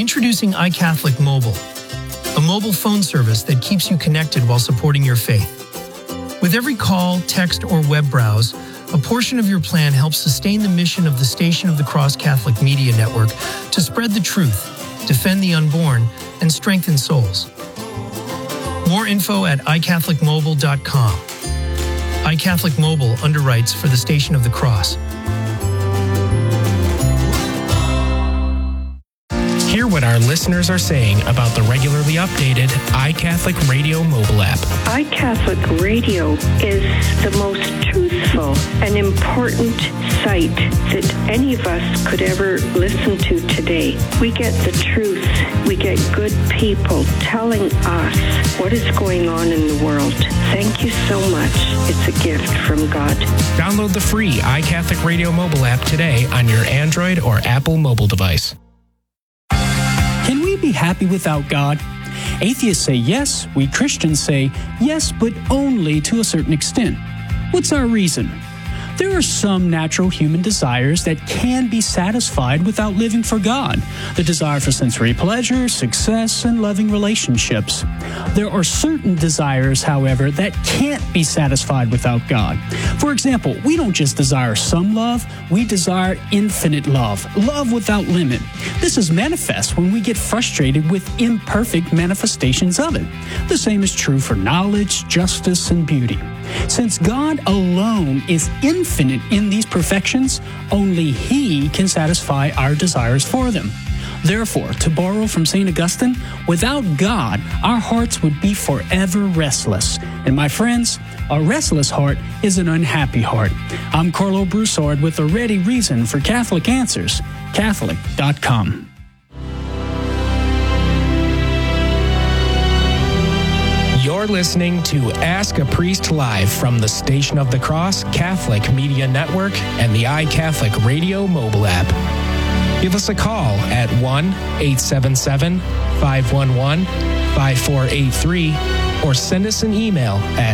Introducing iCatholic Mobile, a mobile phone service that keeps you connected while supporting your faith. With every call, text, or web browse, a portion of your plan helps sustain the mission of the Station of the Cross Catholic Media Network to spread the truth, defend the unborn, and strengthen souls. More info at iCatholicMobile.com. iCatholic Mobile underwrites for the Station of the Cross. Hear what our listeners are saying about the regularly updated iCatholic Radio mobile app. iCatholic Radio is the most truthful and important site that any of us could ever listen to today. We get the truth. We get good people telling us what is going on in the world. Thank you so much. It's a gift from God. Download the free iCatholic Radio mobile app today on your Android or Apple mobile device. Can we be happy without God? Atheists say yes. We Christians say yes, but only to a certain extent. What's our reason? There are some natural human desires that can be satisfied without living for God. The desire for sensory pleasure, success, and loving relationships. There are certain desires, however, that can't be satisfied without God. For example, we don't just desire some love, we desire infinite love, love without limit. This is manifest when we get frustrated with imperfect manifestations of it. The same is true for knowledge, justice, and beauty. Since God alone is infinite in these perfections, only He can satisfy our desires for them. Therefore, to borrow from St. Augustine, without God, our hearts would be forever restless. And my friends, a restless heart is an unhappy heart. I'm Carlo Broussard with a ready reason for Catholic Answers, Catholic.com. You're listening to Ask a Priest Live from the Station of the Cross Catholic Media Network and the iCatholic Radio mobile app. Give us a call at 1-877-511-5483 or send us an email at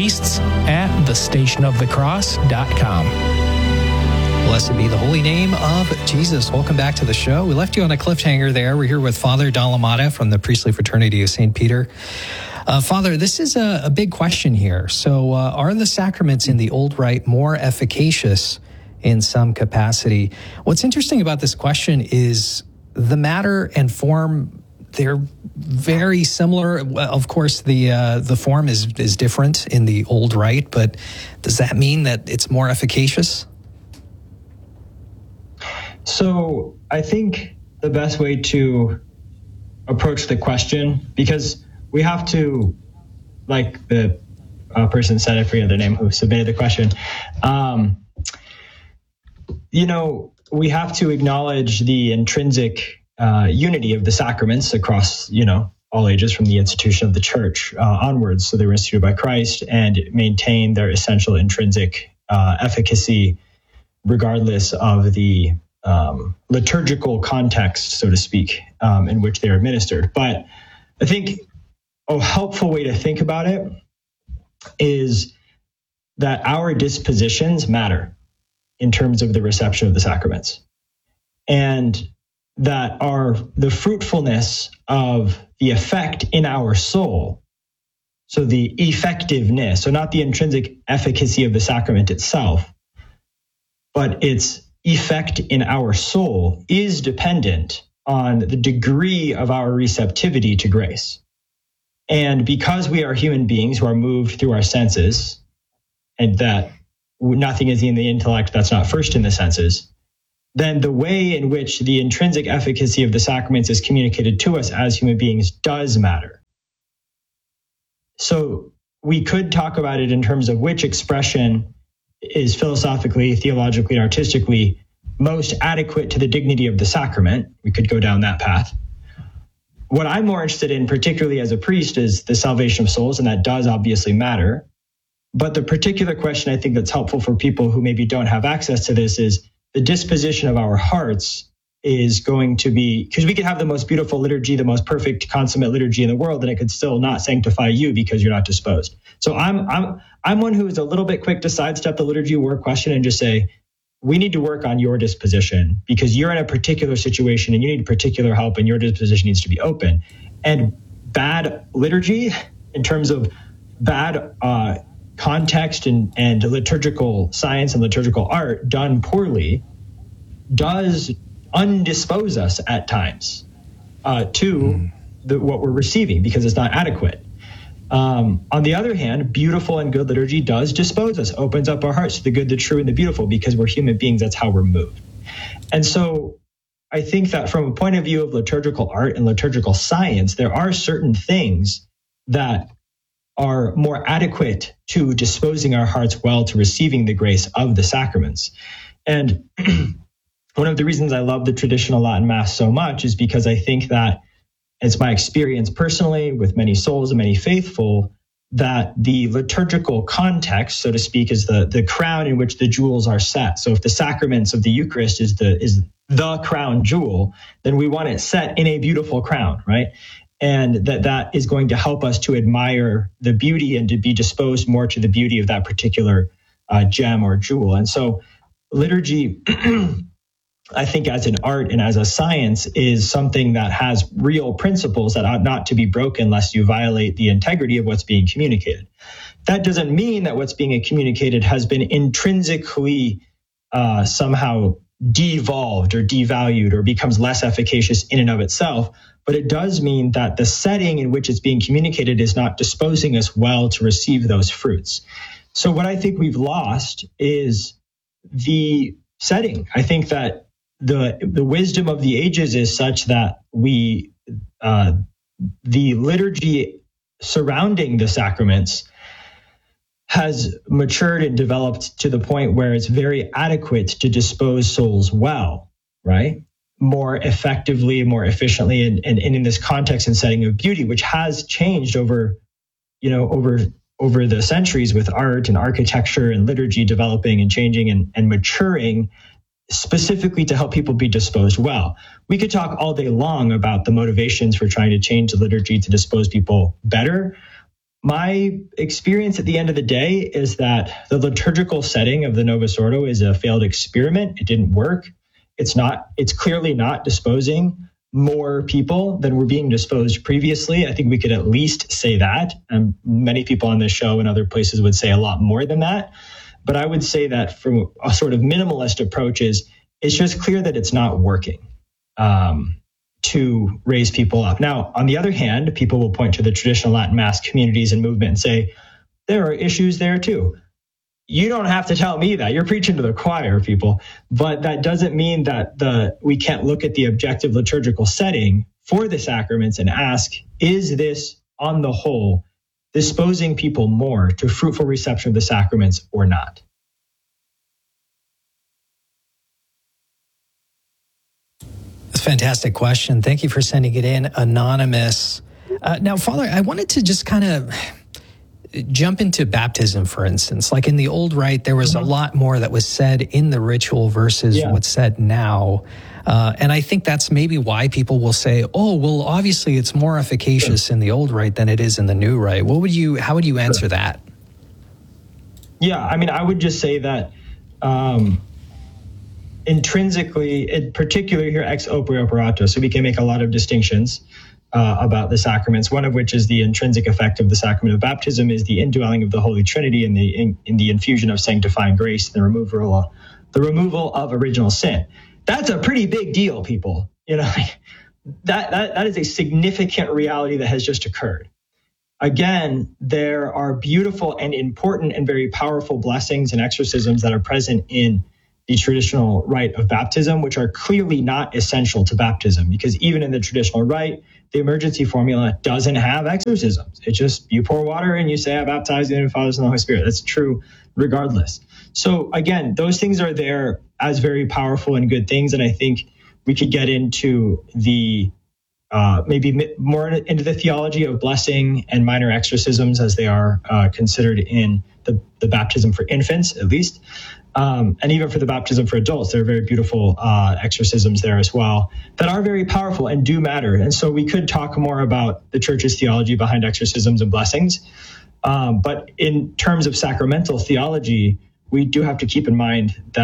priests@thestationofthecross.com. Blessed be the holy name of Jesus. Welcome back to the show. We left you on a cliffhanger there. We're here with Father Don LaMotta from the Priestly Fraternity of St. Peter. Father, this is a big question here. So are the sacraments in the Old Rite more efficacious in some capacity? What's interesting about this question is the matter and form, they're very similar. Of course, the form is different in the Old Rite, but does that mean that it's more efficacious? So I think the best way to approach the question, because we have to, like the person said, I forget their name, who submitted the question, we have to acknowledge the intrinsic unity of the sacraments across, all ages from the institution of the church onwards. So they were instituted by Christ and maintain their essential intrinsic efficacy regardless of the liturgical context, so to speak, in which they are administered. But I think a helpful way to think about it is that our dispositions matter in terms of the reception of the sacraments, and that the fruitfulness of the effect in our soul, so the effectiveness, so not the intrinsic efficacy of the sacrament itself, but its effect in our soul is dependent on the degree of our receptivity to grace. And because we are human beings who are moved through our senses, and that nothing is in the intellect that's not first in the senses, then the way in which the intrinsic efficacy of the sacraments is communicated to us as human beings does matter. So we could talk about it in terms of which expression is philosophically, theologically, and artistically most adequate to the dignity of the sacrament. We could go down that path. What I'm more interested in, particularly as a priest, is the salvation of souls, and that does obviously matter. But the particular question I think that's helpful for people who maybe don't have access to this is the disposition of our hearts is going to be, because we could have the most beautiful liturgy, the most perfect consummate liturgy in the world, and it could still not sanctify you because you're not disposed. So I'm one who is a little bit quick to sidestep the liturgy war question and just say, we need to work on your disposition because you're in a particular situation and you need particular help and your disposition needs to be open. And bad liturgy, in terms of bad context and liturgical science and liturgical art done poorly, does undispose us at times to what we're receiving because it's not adequate. On the other hand, beautiful and good liturgy does dispose us, opens up our hearts to the good, the true, and the beautiful, because we're human beings. That's how we're moved. And so I think that from a point of view of liturgical art and liturgical science, there are certain things that are more adequate to disposing our hearts well to receiving the grace of the sacraments. And one of the reasons I love the traditional Latin Mass so much is because I think that it's my experience personally with many souls and many faithful that the liturgical context, so to speak, is the crown in which the jewels are set. So if the sacraments of the Eucharist is the crown jewel, then we want it set in a beautiful crown, right? And that is going to help us to admire the beauty and to be disposed more to the beauty of that particular gem or jewel. And so liturgy, I think as an art and as a science, is something that has real principles that ought not to be broken lest you violate the integrity of what's being communicated. That doesn't mean that what's being communicated has been intrinsically somehow devolved or devalued or becomes less efficacious in and of itself, but it does mean that the setting in which it's being communicated is not disposing us well to receive those fruits. So what I think we've lost is the setting. I think that the wisdom of the ages is such that the liturgy surrounding the sacraments has matured and developed to the point where it's very adequate to dispose souls well, right? More effectively, more efficiently, and in this context and setting of beauty, which has changed over the centuries with art and architecture and liturgy developing and changing and maturing, specifically to help people be disposed well. We could talk all day long about the motivations for trying to change the liturgy to dispose people better. My experience at the end of the day is that the liturgical setting of the Novus Ordo is a failed experiment. It didn't work. It's clearly not disposing more people than were being disposed previously. I think we could at least say that. And many people on this show and other places would say a lot more than that. But I would say that from a sort of minimalist approach it's just clear that it's not working to raise people up. Now, on the other hand, people will point to the traditional Latin Mass communities and movement and say, there are issues there too. You don't have to tell me that. You're preaching to the choir, people. But that doesn't mean that we can't look at the objective liturgical setting for the sacraments and ask, is this on the whole disposing people more to fruitful reception of the sacraments or not? That's a fantastic question. Thank you for sending it in, Anonymous. Now, Father, I wanted to just kind of jump into baptism, for instance. Like in the old rite, there was a lot more that was said in the ritual versus what's said now. And I think that's maybe why people will say, oh, well, obviously it's more efficacious in the old rite than it is in the new rite. How would you answer that? Yeah, I mean, I would just say that intrinsically, in particular here, ex opere operato, so we can make a lot of distinctions about the sacraments, one of which is the intrinsic effect of the sacrament of baptism is the indwelling of the Holy Trinity and in the infusion of sanctifying grace, and the removal of original sin. That's a pretty big deal, people. You know, that is a significant reality that has just occurred. Again, there are beautiful and important and very powerful blessings and exorcisms that are present in the traditional rite of baptism, which are clearly not essential to baptism, because even in the traditional rite, the emergency formula doesn't have exorcisms. It's just you pour water and you say, I baptize in the name of the Father, Son, and the Holy Spirit. That's true regardless. So again, those things are there as very powerful and good things. And I think we could get into the maybe more into the theology of blessing and minor exorcisms as they are considered in the baptism for infants, at least. And even for the baptism for adults, there are very beautiful exorcisms there as well that are very powerful and do matter. And so we could talk more about the church's theology behind exorcisms and blessings. But in terms of sacramental theology, we do have to keep in mind that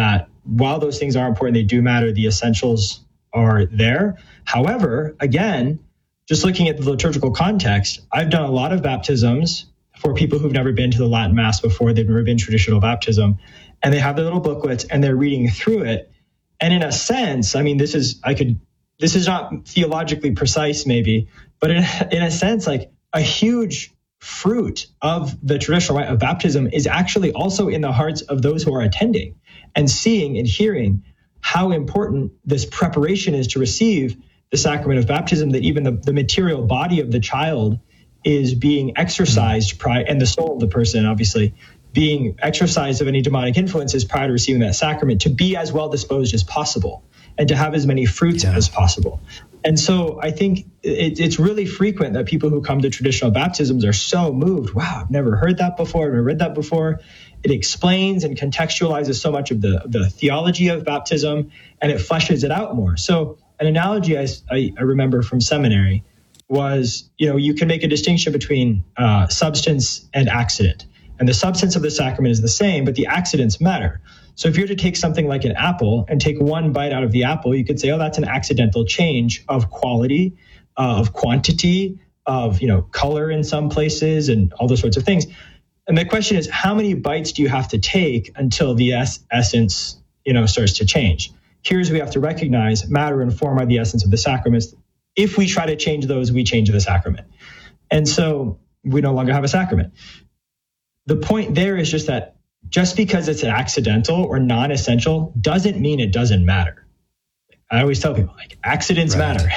while those things are important, they do matter. The essentials are there. However, again, just looking at the liturgical context, I've done a lot of baptisms for people who've never been to the Latin Mass before. They've never been traditional baptism, and they have their little booklets and they're reading through it. And in a sense, I mean, this is not theologically precise maybe, but in a sense, like a huge fruit of the traditional rite of baptism is actually also in the hearts of those who are attending and seeing and hearing how important this preparation is to receive the sacrament of baptism, that even the material body of the child is being exorcised and the soul of the person, obviously, being exorcised of any demonic influences prior to receiving that sacrament, to be as well disposed as possible and to have as many fruits as possible. And so I think it's really frequent that people who come to traditional baptisms are so moved. Wow, I've never heard that before. I've never read that before. It explains and contextualizes so much of the theology of baptism, and it fleshes it out more. So an analogy I remember from seminary was, you can make a distinction between substance and accident. And the substance of the sacrament is the same, but the accidents matter. So if you're to take something like an apple and take one bite out of the apple, you could say, oh, that's an accidental change of quality, of quantity, of, color in some places and all those sorts of things. And the question is, how many bites do you have to take until the essence, starts to change? Here's we have to recognize matter and form are the essence of the sacraments. If we try to change those, we change the sacrament. And so we no longer have a sacrament. The point there is just that just because it's accidental or non-essential doesn't mean it doesn't matter. I always tell people, accidents matter.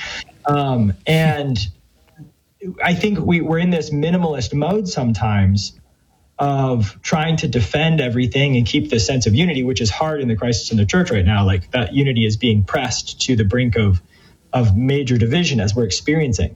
And I think we're in this minimalist mode sometimes of trying to defend everything and keep this sense of unity, which is hard in the crisis in the church right now. Like that unity is being pressed to the brink of major division as we're experiencing.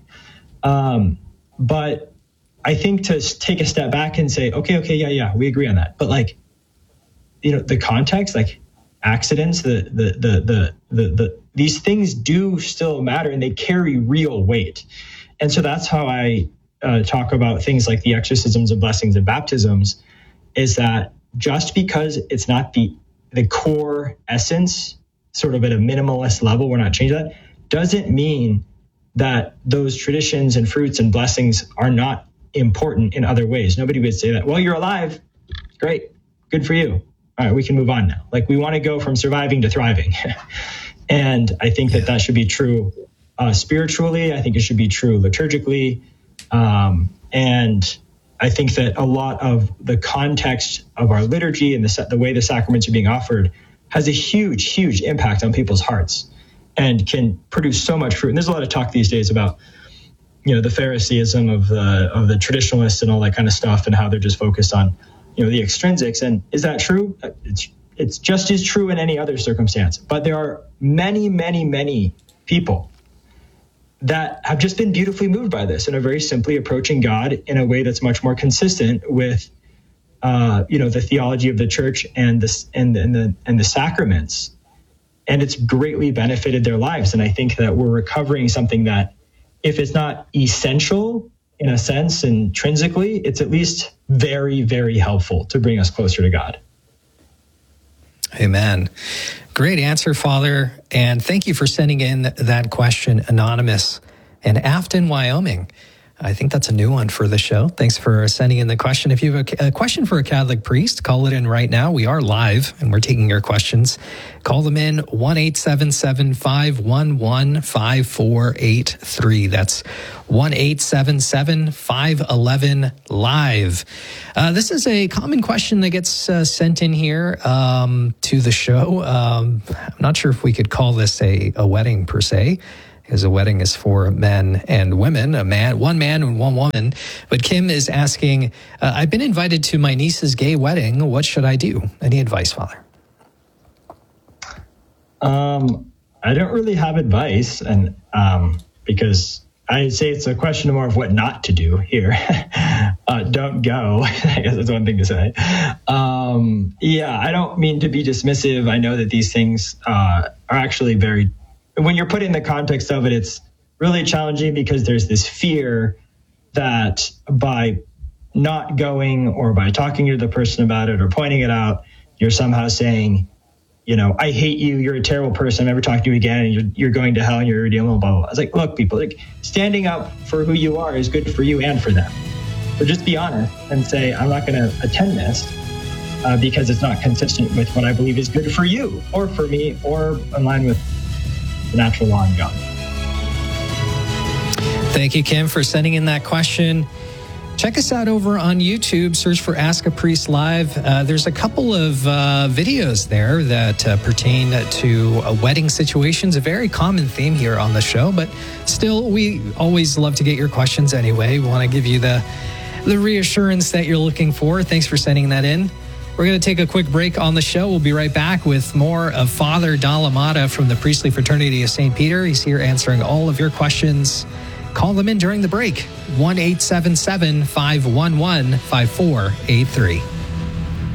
But I think to take a step back and say, okay, yeah, we agree on that. But the context, accidents, these things do still matter and they carry real weight. And so that's how I talk about things like the exorcisms and blessings and baptisms, is that just because it's not the core essence, sort of at a minimalist level, we're not changing that, doesn't mean that those traditions and fruits and blessings are not important in other ways. Nobody would say that. Well, you're alive. Great. Good for you. All right, we can move on now. We want to go from surviving to thriving. And I think that should be true spiritually. I think it should be true liturgically. And I think that a lot of the context of our liturgy and the way the sacraments are being offered has a huge, huge impact on people's hearts and can produce so much fruit. And there's a lot of talk these days about the Phariseeism of the traditionalists and all that kind of stuff, and how they're just focused on, the extrinsics. And is that true? It's just as true in any other circumstance. But there are many, many, many people that have just been beautifully moved by this and are very simply approaching God in a way that's much more consistent with, the theology of the church and the sacraments. And it's greatly benefited their lives. And I think that we're recovering something that, if it's not essential in a sense intrinsically, it's at least very, very helpful to bring us closer to God. Amen. Great answer, Father. And thank you for sending in that question, Anonymous in Afton, Wyoming. I think that's a new one for the show. Thanks for sending in the question. If you have a question for a Catholic priest, call it in right now. We are live and we're taking your questions. Call them in 1-877-511-5483. That's 1-877-511-LIVE. This is a common question that gets sent in here to the show. I'm not sure if we could call this a wedding per se, because a wedding is for men and women, one man and one woman. But Kim is asking, I've been invited to my niece's gay wedding. What should I do? Any advice, Father? I don't really have advice, and because I'd say it's a question more of what not to do here. Don't go. I guess that's one thing to say. I don't mean to be dismissive. I know that these things are actually very, when you're put in the context of it, it's really challenging because there's this fear that by not going or by talking to the person about it or pointing it out, you're somehow saying, I hate you, you're a terrible person, I'm never talking to you again, and you're going to hell and you're irredeemable, blah, blah, blah. I was like, look, people, like, standing up for who you are is good for you and for them. So just be honest and say, I'm not going to attend this because it's not consistent with what I believe is good for you or for me or in line with the natural law and God. Thank you, Kim, for sending in that question. Check us out over on YouTube. Search for Ask a Priest Live. There's a couple of videos there that pertain to wedding situations, a very common theme here on the show. But still, we always love to get your questions anyway. We want to give you the reassurance that you're looking for. Thanks for sending that in. We're going to take a quick break on the show. We'll be right back with more of Father Dalamata from the Priestly Fraternity of St. Peter. He's here answering all of your questions. Call them in during the break. 1-877-511-5483.